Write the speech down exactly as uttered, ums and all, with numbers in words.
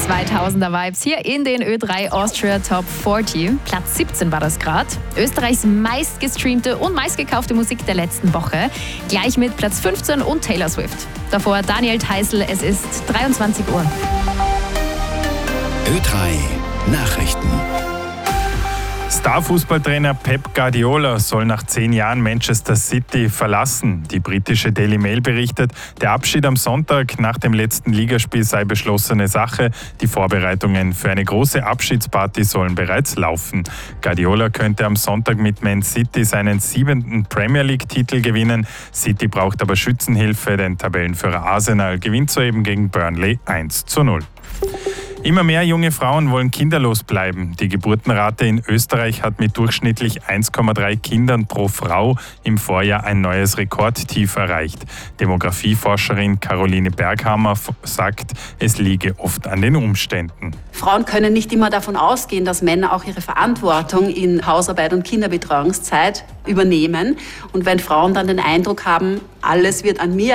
zweitausender Vibes hier in den Ö drei Austria Top vierzig. Platz siebzehn war das gerade. Österreichs meistgestreamte und meistgekaufte Musik der letzten Woche. Gleich mit Platz fünfzehn und Taylor Swift. Davor Daniel Theißl, es ist dreiundzwanzig Uhr. Ö drei Nachrichten. Star-Fußballtrainer Pep Guardiola soll nach zehn Jahren Manchester City verlassen. Die britische Daily Mail berichtet, der Abschied am Sonntag nach dem letzten Ligaspiel sei beschlossene Sache. Die Vorbereitungen für eine große Abschiedsparty sollen bereits laufen. Guardiola könnte am Sonntag mit Man City seinen siebenten Premier League-Titel gewinnen. City braucht aber Schützenhilfe, denn Tabellenführer Arsenal gewinnt soeben gegen Burnley eins zu null. Immer mehr junge Frauen wollen kinderlos bleiben. Die Geburtenrate in Österreich hat mit durchschnittlich eins Komma drei Kindern pro Frau im Vorjahr ein neues Rekordtief erreicht. Demografieforscherin Caroline Berghammer sagt, es liege oft an den Umständen. Frauen können nicht immer davon ausgehen, dass Männer auch ihre Verantwortung in Hausarbeit und Kinderbetreuungszeit übernehmen. Und wenn Frauen dann den Eindruck haben, alles wird an mir